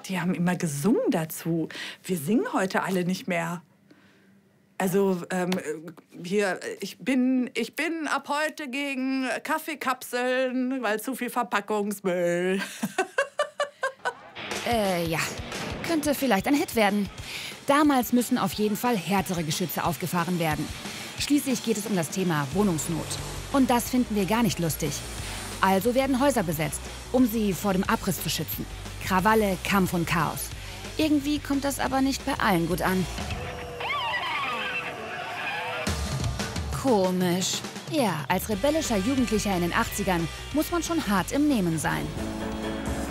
Die haben immer gesungen dazu. Wir singen heute alle nicht mehr. Also hier, ich bin ab heute gegen Kaffeekapseln, weil zu viel Verpackungsmüll. Ja, könnte vielleicht ein Hit werden. Damals müssen auf jeden Fall härtere Geschütze aufgefahren werden. Schließlich geht es um das Thema Wohnungsnot. Und das finden wir gar nicht lustig. Also werden Häuser besetzt, um sie vor dem Abriss zu schützen. Krawalle, Kampf und Chaos. Irgendwie kommt das aber nicht bei allen gut an. Komisch. Ja, als rebellischer Jugendlicher in den 80ern muss man schon hart im Nehmen sein.